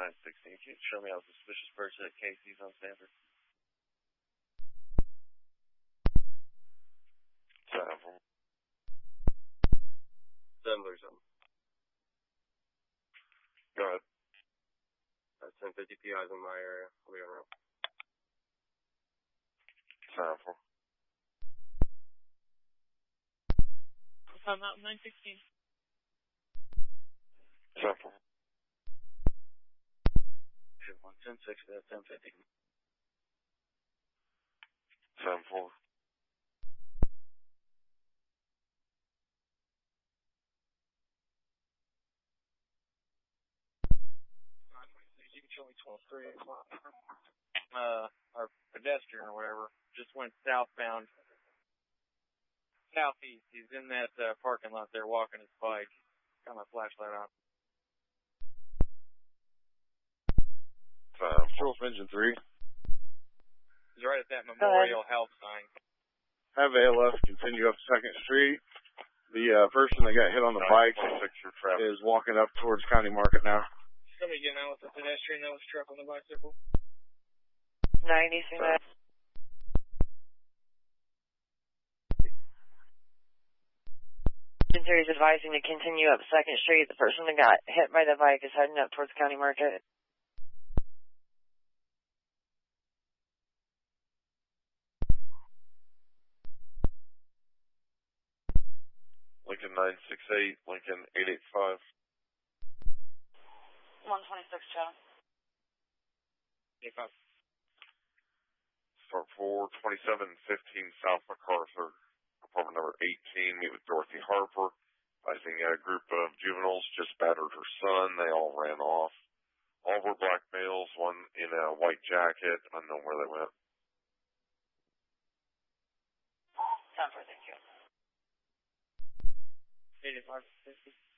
916. Can you show me how suspicious person at Casey's on Stanford? 7-4. 737. Go ahead. That's 1050 PIs in my area. I'll be on route. 7-4. Mountain 916. 7-4. 110-6, that's 1050. 7-4. 926, you can show me 12-3 o'clock. Our pedestrian or whatever just went southbound. Southeast. He's in that parking lot there walking his bike. Got my flashlight on. Control for engine 3. He's right at that Memorial Health sign. Have ALF continue up 2nd Street. The person that got hit on the bike is walking up towards County Market now. Somebody getting out with the pedestrian that was trapped on the bicycle. 90, see that? Series advising to continue up 2nd Street. The person that got hit by the bike is heading up towards County Market. Lincoln 968, Lincoln 885. 126, Channel. 85. Start 42715 South MacArthur. Apartment number 18, meet with Dorothy Harper. I think a group of juveniles just battered her son. They all ran off. All were black males, one in a white jacket, unknown where they went. 10-4, thank you. 85-50.